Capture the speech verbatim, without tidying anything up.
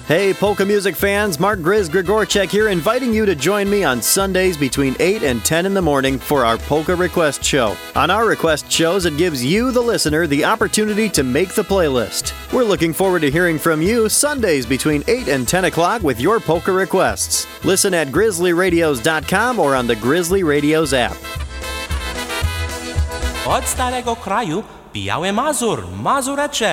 Hey, polka music fans, Mark Grizz Grigorchek here, inviting you to join me on Sundays between eight and ten in the morning for our Polka Request Show. On our request shows, it gives you, the listener, the opportunity to make the playlist. We're looking forward to hearing from you Sundays between eight and ten o'clock with your polka requests. Listen at grizzly radios dot com or on the Grizzly Radios app. Od starego kraju, Biały Mazur, Mazurecze.